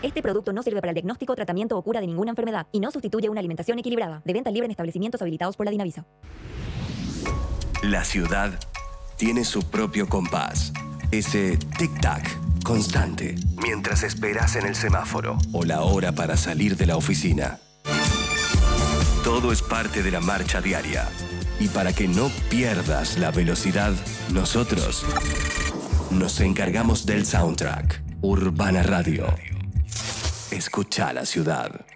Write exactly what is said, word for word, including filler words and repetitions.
Este producto no sirve para el diagnóstico, tratamiento o cura de ninguna enfermedad y no sustituye una alimentación equilibrada. De venta libre en establecimientos habilitados por la Dinavisa. La ciudad tiene su propio compás. Ese tic-tac constante mientras esperas en el semáforo o la hora para salir de la oficina. Todo es parte de la marcha diaria. Y para que no pierdas la velocidad, nosotros nos encargamos del soundtrack. Urbana Radio. Escucha la ciudad.